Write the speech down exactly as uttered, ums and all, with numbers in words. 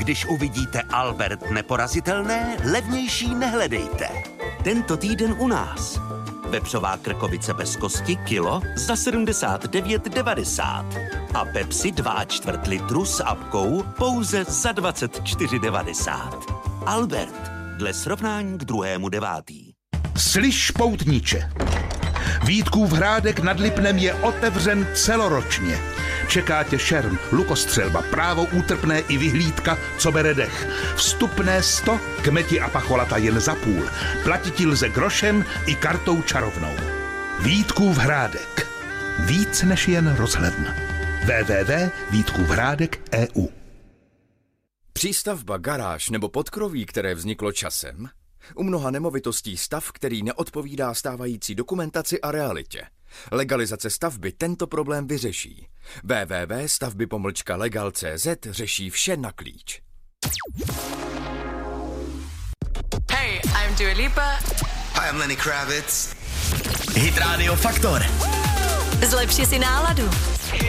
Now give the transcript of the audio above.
Když uvidíte Albert neporazitelné, levnější nehledejte. Tento týden u nás. Vepřová krkovice bez kosti kilo za sedmdesát devět devadesát. A Pepsi dva čtvrt litru s apkou pouze za dvacet čtyři devadesát. Albert, dle srovnání k druhému devátý. Slyš, poutniče. Vítkův Hrádek nad Lipnem je otevřen celoročně. Čeká tě šerm, lukostřelba, právo útrpné i vyhlídka, co bere dech. Vstupné sto, kmeti a pacholata jen za půl. Platit lze grošem i kartou čarovnou. Vítkův Hrádek. Víc než jen rozhledna. w w w tečka vítkůvhrádek tečka e u. Přístavba, garáž nebo podkroví, které vzniklo časem? U mnoha nemovitostí stav, který neodpovídá stávající dokumentaci a realitě. Legalizace stavby tento problém vyřeší. w w w tečka stavby pomlčka legal tečka c z řeší vše na klíč. Hey, I'm Dua Lipa. Hi, I'm Lenny Kravitz. Hit Radio Faktor. Zlepši si náladu.